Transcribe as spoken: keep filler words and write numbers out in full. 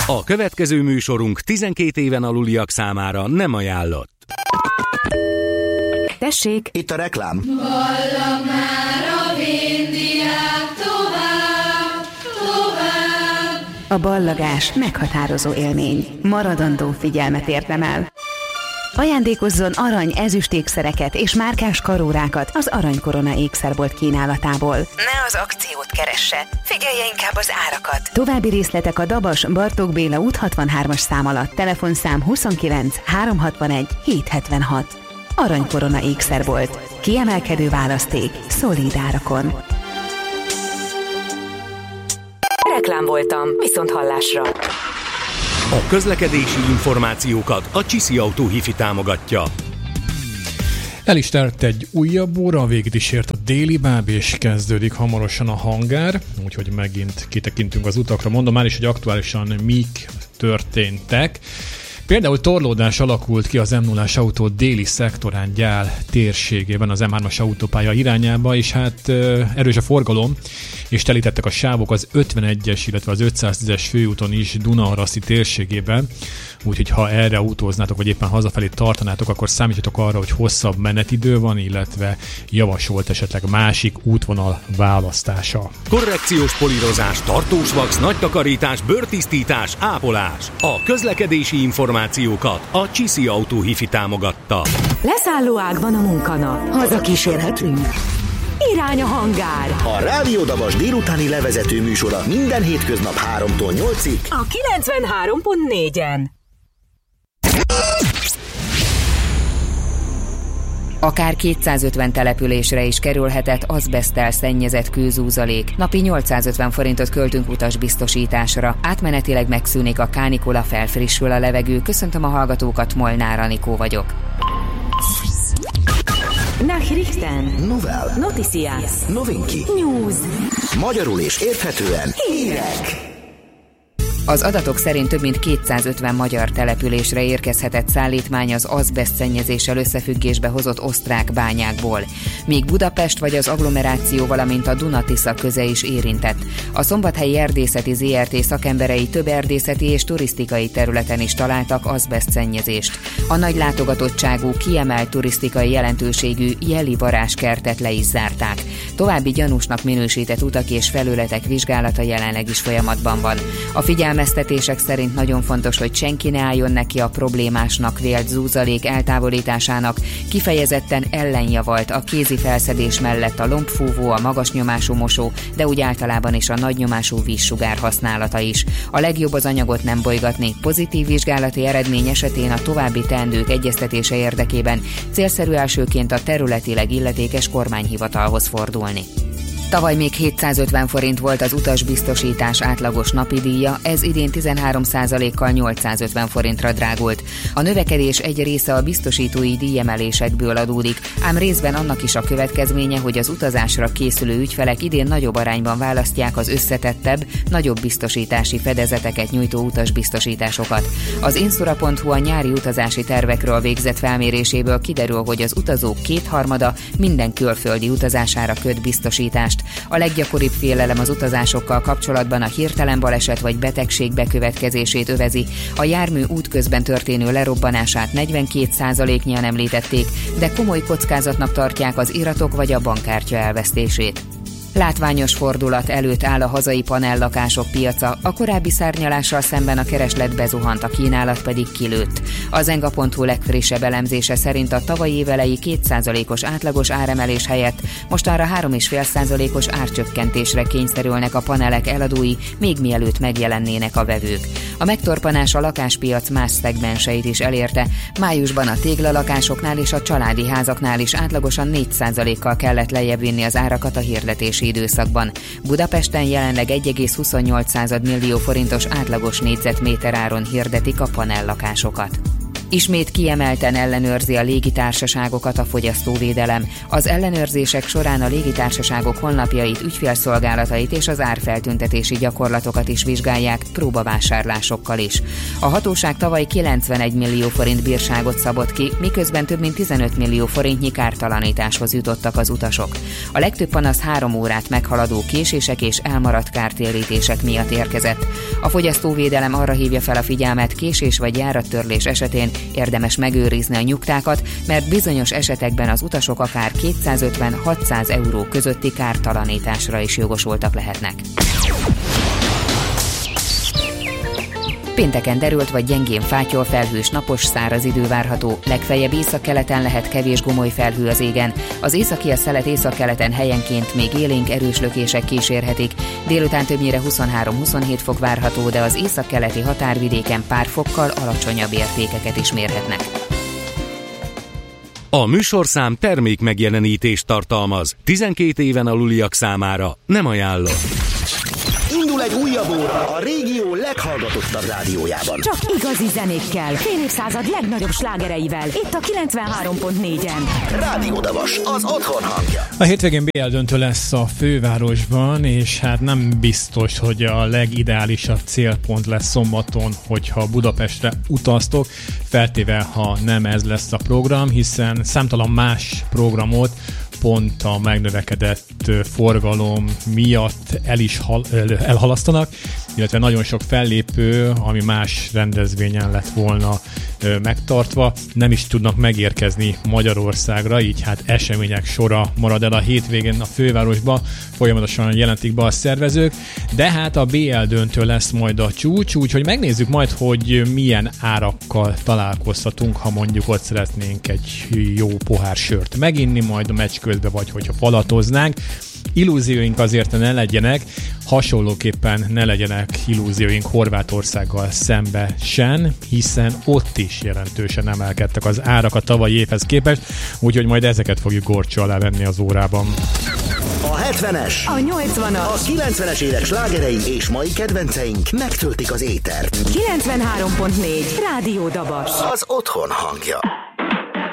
A következő műsorunk tizenkét éven aluliak számára nem ajánlott. Tessék! Itt a reklám. Ballag már a vindiák tovább, tovább. A ballagás meghatározó élmény. Maradandó figyelmet érdemel. Ajándékozzon arany, ezüst ékszereket és márkás karórákat az Aranykorona ékszerbolt kínálatából. Ne az akciót keresse, figyelje inkább az árakat. További részletek a Dabas Bartók Béla út hatvanhármas szám alatt. Telefonszám huszonkilenc háromszázhatvanegy hétszázhetvenhat. Aranykorona ékszerbolt. Kiemelkedő választék, szolíd árakon. Reklám voltam, viszont hallásra. A közlekedési információkat a Csiszi Autó Hifi támogatja. El is telt egy újabb óra, a végét is ért a déli báb, és kezdődik hamarosan a hangár, úgyhogy megint kitekintünk az utakra. Mondom már is, hogy aktuálisan mik történtek. Például torlódás alakult ki az em nullás autó déli szektorán Gyál térségében az em hármas autópálya irányába, és hát erős a forgalom, és telítettek a sávok az ötvenegyes, illetve az ötszáztízes főúton is Dunaharaszti térségében, úgyhogy ha erre autóznátok, vagy éppen hazafelé tartanátok, akkor számítsatok arra, hogy hosszabb menetidő van, illetve javasolt esetleg másik útvonal választása. Korrekciós polírozás, tartós vax, nagy takarítás, bőrtisztítás, ápolás. A közlekedési információkat a Csiszi Autó Hifi támogatta. Leszálló ágban a munkana. Hazakísérhetünk. Irány a hangár. A Rádió Dabas délutáni levezető műsora minden hétköznap háromtól nyolcig. A kilencvenhárom pont négyen. Akár kétszázötven településre is kerülhetett azbeszttel szennyezett kőzúzalék. Napi nyolcszázötven forintot költünk utasbiztosításra. Átmenetileg megszűnik a kánikula, felfrissül a levegő. Köszöntöm a hallgatókat, Molnár Anikó vagyok. Nachrichten. Novel. Noticias. Novinki. News. Magyarul és érthetően hírek. Az adatok szerint több mint kétszázötven magyar településre érkezhetett szállítmány az azbeszt szennyezéssel összefüggésbe hozott osztrák bányákból. Míg Budapest vagy az agglomeráció, valamint a Duna-Tisza köze is érintett. A Szombathelyi Erdészeti zé er té szakemberei több erdészeti és turisztikai területen is találtak azbeszt szennyezést. A nagy látogatottságú, kiemelt turisztikai jelentőségű Jeli varázskertet le is zárták. További gyanúsnak minősített utak és felületek vizsgálata jelenleg is folyamatban van. A figyelmeztetések szerint nagyon fontos, hogy senki ne álljon neki a problémásnak vélt zúzalék eltávolításának, kifejezetten ellenjavalt a kézi felszedés mellett a lombfúvó, a magasnyomású mosó, de úgy általában is a nagynyomású vízsugár használata is. A legjobb az anyagot nem bolygatni, pozitív vizsgálati eredmény esetén a további teendők egyeztetése érdekében célszerű elsőként a területileg illetékes kormányhivatalhoz fordulni. Tavaly még hétszázötven forint volt az utasbiztosítás átlagos napi díja, ez idén tizenhárom százalékkal nyolcszázötven forintra drágult. A növekedés egy része a biztosítói díjemelésekből adódik, ám részben annak is a következménye, hogy az utazásra készülő ügyfelek idén nagyobb arányban választják az összetettebb, nagyobb biztosítási fedezeteket nyújtó utasbiztosításokat. Az Insura pont hu a nyári utazási tervekről végzett felméréséből kiderül, hogy az utazók kétharmada minden külföldi utazására köt biztosítást. A leggyakoribb félelem az utazásokkal kapcsolatban a hirtelen baleset vagy betegség bekövetkezését övezi. A jármű útközben történő lerobbanását negyvenkét százaléknyian említették, de komoly kockázatnak tartják az iratok vagy a bankkártya elvesztését. Látványos fordulat előtt áll a hazai panellakások piaca, a korábbi szárnyalással szemben a kereslet bezuhant, a kínálat pedig kilőtt. A zenga pont hu legfrissebb elemzése szerint a tavalyi év eleji két százalékos átlagos áremelés helyett mostanra három egész öt százalékos árcsökkentésre kényszerülnek a panelek eladói, még mielőtt megjelennének a vevők. A megtorpanás a lakáspiac más szegmenseit is elérte. Májusban a téglalakásoknál és a családi házaknál is átlagosan négy százalékkal kellett lejjebb vinni az árakat a hirdetési időszakban. Budapesten jelenleg egy egész huszonnyolc millió forintos átlagos négyzetméter áron hirdetik a panellakásokat. Ismét kiemelten ellenőrzi a légitársaságokat a fogyasztóvédelem. Az ellenőrzések során a légitársaságok honlapjait, ügyfélszolgálatait és az árfeltüntetési gyakorlatokat is vizsgálják, próbavásárlásokkal is. A hatóság tavaly kilencvenegy millió forint bírságot szabott ki, miközben több mint tizenöt millió forintnyi kártalanításhoz jutottak az utasok. A legtöbb panasz három órát meghaladó késések és elmaradt kártérítések miatt érkezett. A fogyasztóvédelem arra hívja fel a figyelmet, késés vagy járattörlés esetén érdemes megőrizni a nyugtákat, mert bizonyos esetekben az utasok akár kétszázötven-hatszáz euró közötti kártalanításra is jogosultak lehetnek. Pénteken derült vagy gyengén fátyol, felhős, napos, száraz idő várható, legfeljebb északkeleten lehet kevés gomoly felhő az égen. Az északi a szelet északkeleten helyenként még élénk erős lökések kísérhetik. Délután többnyire huszonhárom-huszonhét fok várható, de az északkeleti határvidéken pár fokkal alacsonyabb értékeket is mérhetnek. A műsorszám termék megjelenítést tartalmaz. tizenkét éven aluliak számára nem ajánlott. Indul egy újabb óra a régió leghallgatottabb rádiójában. Csak igazi zenékkel, fél évszázad legnagyobb slágereivel. Itt a kilencvenhárom pont négyen. Rádió Davas, az otthon hangja. A hétvégén bé el döntő lesz a fővárosban, és hát nem biztos, hogy a legideálisabb célpont lesz szombaton, hogyha Budapestre utaztok, feltéve, ha nem ez lesz a program, hiszen számtalan más programot pont a megnövekedett forgalom miatt el is hal, elhalasztanak, illetve nagyon sok fellépő, ami más rendezvényen lett volna megtartva, nem is tudnak megérkezni Magyarországra, így hát események sora marad el a hétvégén a fővárosba, folyamatosan jelentik be a szervezők, de hát a bé el döntő lesz majd a csúcs, úgyhogy megnézzük majd, hogy milyen árakkal találkozhatunk, ha mondjuk ott szeretnénk egy jó pohár sört meginni majd a meccs közben, vagy hogyha falatoznánk. Illúzióink azért ne legyenek, hasonlóképpen ne legyenek illúzióink Horvátországgal szembe sen, hiszen ott is jelentősen emelkedtek az árak a tavalyi évhez képest, úgyhogy majd ezeket fogjuk górcső alá venni az órában. A hetvenes, A nyolcvanas, a kilencvenes évek slágerei és mai kedvenceink megtöltik az étert. kilencvenhárom pont négy. Rádió Dabas. Az otthon hangja.